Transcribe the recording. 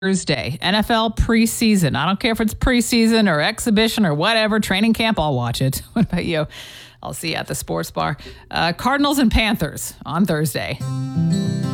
Thursday, NFL preseason. I don't care if it's preseason or exhibition or whatever, training camp, I'll watch it. What about you? I'll see you at the sports bar. Cardinals and Panthers on Thursday.